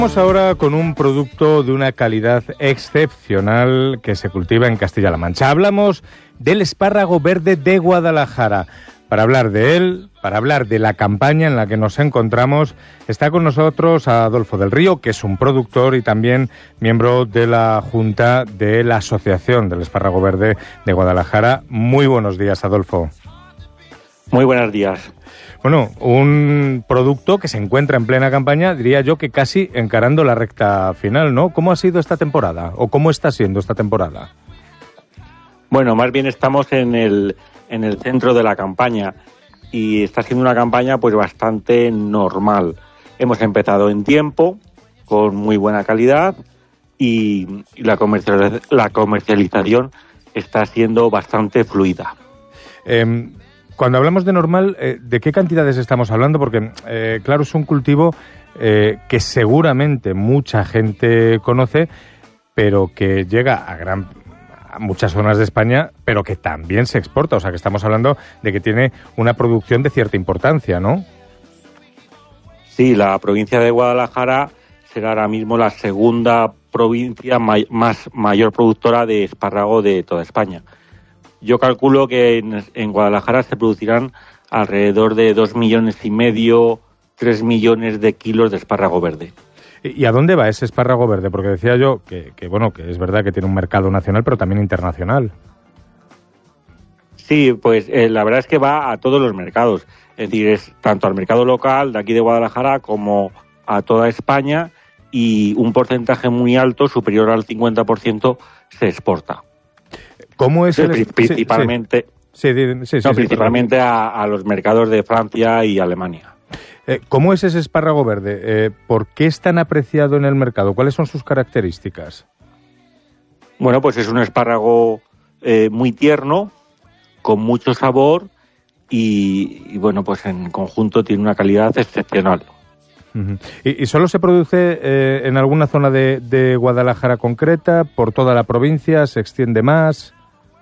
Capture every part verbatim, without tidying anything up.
Vamos ahora con un producto de una calidad excepcional que se cultiva en Castilla-La Mancha. Hablamos del espárrago verde de Guadalajara. Para hablar de él, para hablar de la campaña en la que nos encontramos, está con nosotros Adolfo del Río, que es un productor y también miembro de la Junta de la Asociación del Espárrago Verde de Guadalajara. Muy buenos días, Adolfo. Muy buenos días. Bueno, un producto que se encuentra en plena campaña, diría yo que casi encarando la recta final, ¿no? ¿Cómo ha sido esta temporada o cómo está siendo esta temporada? Bueno, más bien estamos en el, en el centro de la campaña y está siendo una campaña pues bastante normal. Hemos empezado en tiempo, con muy buena calidad y, y la, comercializ- la comercialización está siendo bastante fluida. Eh, Cuando hablamos de normal, eh, ¿de qué cantidades estamos hablando? Porque, eh, claro, es un cultivo eh, que seguramente mucha gente conoce, pero que llega a, gran, a muchas zonas de España, pero que también se exporta. O sea, que estamos hablando de que tiene una producción de cierta importancia, ¿no? Sí, la provincia de Guadalajara será ahora mismo la segunda provincia may- más mayor productora de espárrago de toda España. Yo calculo que en, en Guadalajara se producirán alrededor de dos millones y medio, tres millones de kilos de espárrago verde. ¿Y a dónde va ese espárrago verde? Porque decía yo que, que bueno, que es verdad que tiene un mercado nacional, pero también internacional. Sí, pues eh, la verdad es que va a todos los mercados. Es decir, es tanto al mercado local de aquí de Guadalajara como a toda España y un porcentaje muy alto, superior al cincuenta por ciento, se exporta. ¿Cómo es sí, el... Principalmente, sí, sí, sí, sí, no, sí, principalmente a, a los mercados de Francia y Alemania. Eh, ¿Cómo es ese espárrago verde? Eh, ¿Por qué es tan apreciado en el mercado? ¿Cuáles son sus características? Bueno, pues es un espárrago eh, muy tierno, con mucho sabor y, y, bueno, pues en conjunto tiene una calidad excepcional. Uh-huh. ¿Y, y solo se produce eh, en alguna zona de, de Guadalajara concreta? ¿Por toda la provincia? ¿Se extiende más?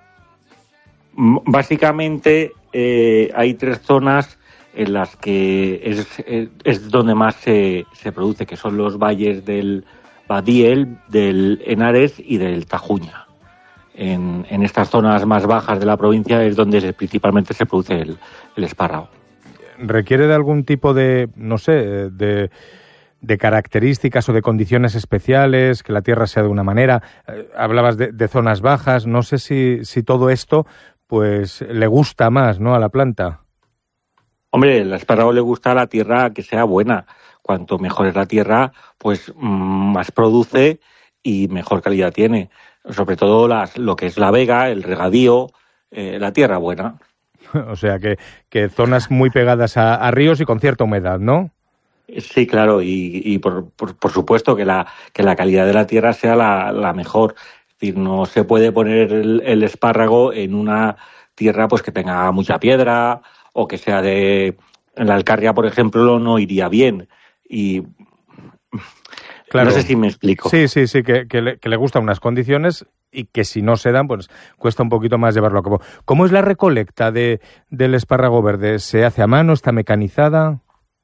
Básicamente eh, hay tres zonas en las que es, es, es donde más se, se produce, que son los valles del Badiel, del Henares y del Tajuña. En, en estas zonas más bajas de la provincia es donde se, principalmente se produce el, el espárrago. ¿Requiere de algún tipo de, no sé, de, de características o de condiciones especiales, que la tierra sea de una manera? Eh, hablabas de, de zonas bajas, no sé si, si todo esto pues le gusta más, ¿no?, a la planta. Hombre, el espárrago le gusta a la tierra que sea buena. Cuanto mejor es la tierra, pues mmm, más produce y mejor calidad tiene. Sobre todo las, lo que es la vega, el regadío, eh, la tierra buena. O sea, que, que zonas muy pegadas a, a ríos y con cierta humedad, ¿no? Sí, claro, y, y por, por, por supuesto que la, que la calidad de la tierra sea la, la mejor. Es decir, no se puede poner el, el espárrago en una tierra pues que tenga mucha piedra o que sea de... En la Alcarria, por ejemplo, no iría bien. Y claro, no sé si me explico. Sí, sí, sí, que, que, le, que le gustan unas condiciones y que si no se dan, pues cuesta un poquito más llevarlo a cabo. ¿Cómo es la recolecta de, del espárrago verde? ¿Se hace a mano? ¿Está mecanizada?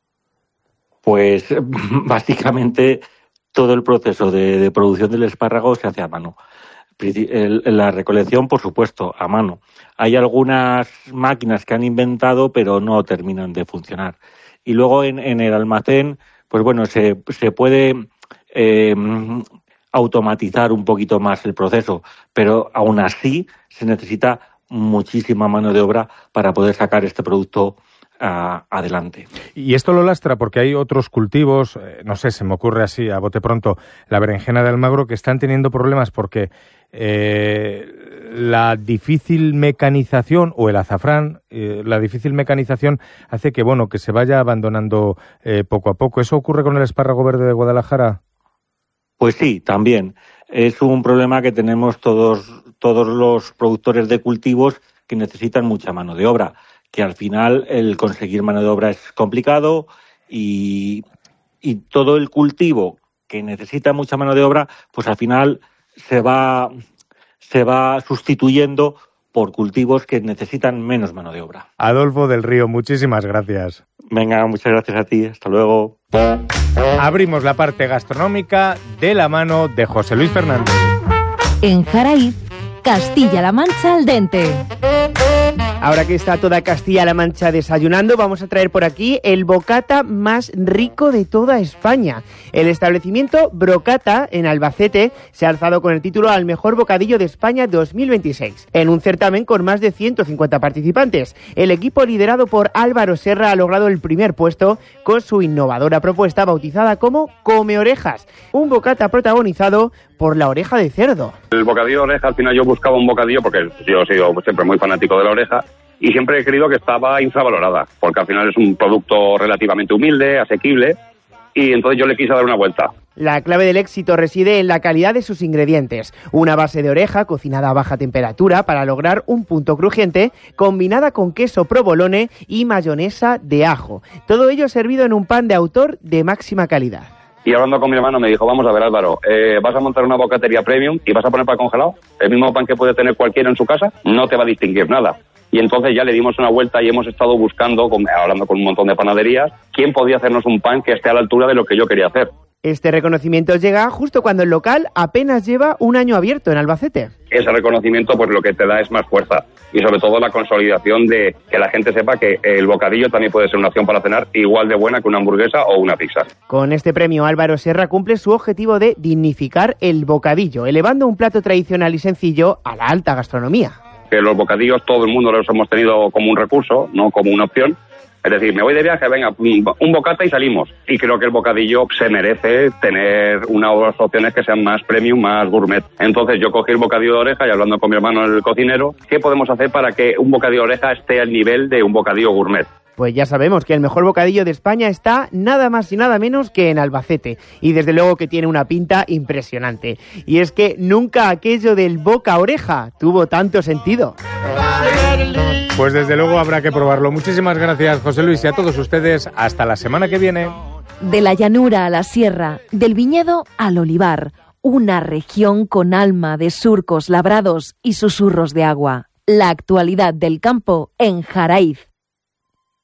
Pues básicamente todo el proceso de, de producción del espárrago se hace a mano. El, la recolección, por supuesto, a mano. Hay algunas máquinas que han inventado, pero no terminan de funcionar. Y luego en, en el almacén, pues bueno, se, se puede eh, automatizar un poquito más el proceso, pero aún así se necesita muchísima mano de obra para poder sacar este producto Uh, adelante. Y esto lo lastra porque hay otros cultivos, eh, no sé, se me ocurre así a bote pronto, la berenjena de Almagro, que están teniendo problemas porque eh, la difícil mecanización, o el azafrán, eh, la difícil mecanización hace que, bueno, que se vaya abandonando eh, poco a poco. ¿Eso ocurre con el espárrago verde de Guadalajara? Pues sí, también. Es un problema que tenemos todos, todos los productores de cultivos que necesitan mucha mano de obra, que al final el conseguir mano de obra es complicado y, y todo el cultivo que necesita mucha mano de obra, pues al final se va, se va sustituyendo por cultivos que necesitan menos mano de obra. Adolfo del Río, muchísimas gracias. Venga, muchas gracias a ti. Hasta luego. Abrimos la parte gastronómica de la mano de José Luis Fernández. En Jaraíz, Castilla-La Mancha al dente. Ahora que está toda Castilla-La Mancha desayunando, vamos a traer por aquí el bocata más rico de toda España. El establecimiento Brocata, en Albacete, se ha alzado con el título al mejor bocadillo de España dos mil veintiséis, en un certamen con más de ciento cincuenta participantes. El equipo liderado por Álvaro Serra ha logrado el primer puesto con su innovadora propuesta bautizada como Come Orejas, un bocata protagonizado por la oreja de cerdo. El bocadillo de oreja, al final yo buscaba un bocadillo porque yo he sido siempre muy fanático de la oreja y siempre he creído que estaba infravalorada, porque al final es un producto relativamente humilde, asequible, y entonces yo le quise dar una vuelta. La clave del éxito reside en la calidad de sus ingredientes. Una base de oreja cocinada a baja temperatura para lograr un punto crujiente, combinada con queso provolone y mayonesa de ajo. Todo ello servido en un pan de autor de máxima calidad. Y hablando con mi hermano me dijo, vamos a ver Álvaro, eh, vas a montar una bocatería premium y vas a poner pan congelado, el mismo pan que puede tener cualquiera en su casa, no te va a distinguir nada. Y entonces ya le dimos una vuelta y hemos estado buscando, hablando con un montón de panaderías, quién podía hacernos un pan que esté a la altura de lo que yo quería hacer. Este reconocimiento llega justo cuando el local apenas lleva un año abierto en Albacete. Ese reconocimiento pues lo que te da es más fuerza y sobre todo la consolidación de que la gente sepa que el bocadillo también puede ser una opción para cenar igual de buena que una hamburguesa o una pizza. Con este premio Álvaro Serra cumple su objetivo de dignificar el bocadillo, elevando un plato tradicional y sencillo a la alta gastronomía. Que los bocadillos todo el mundo los hemos tenido como un recurso, no como una opción. Es decir, me voy de viaje, venga, un bocata y salimos. Y creo que el bocadillo se merece tener unas opciones que sean más premium, más gourmet. Entonces yo cogí el bocadillo de oreja y hablando con mi hermano el cocinero, ¿qué podemos hacer para que un bocadillo de oreja esté al nivel de un bocadillo gourmet? Pues ya sabemos que el mejor bocadillo de España está nada más y nada menos que en Albacete. Y desde luego que tiene una pinta impresionante. Y es que nunca aquello del boca-oreja tuvo tanto sentido. Pues desde luego habrá que probarlo. Muchísimas gracias, José Luis, y a todos ustedes. Hasta la semana que viene. De la llanura a la sierra, del viñedo al olivar, una región con alma de surcos labrados y susurros de agua. La actualidad del campo en Jaraíz.